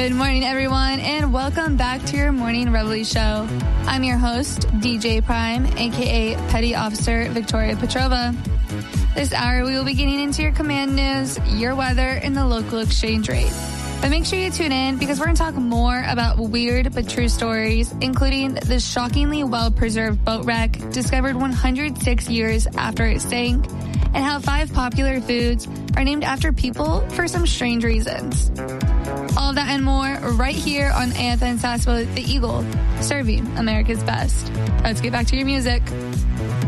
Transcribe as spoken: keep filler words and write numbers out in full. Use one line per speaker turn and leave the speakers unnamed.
Good morning, everyone, and welcome back to your Morning Reveille show. I'm your host, D J Prime, a k a. Petty Officer Victoria Petrova. This hour, we will be getting into your command news, your weather, and the local exchange rate. But make sure you tune in because we're going to talk more about weird but true stories, including the shockingly well-preserved boat wreck discovered one hundred six years after it sank, and how five popular foods are named after people for some strange reasons. All of that and more right here on A F N Sassville, The Eagle, serving America's best. Let's get back to your music.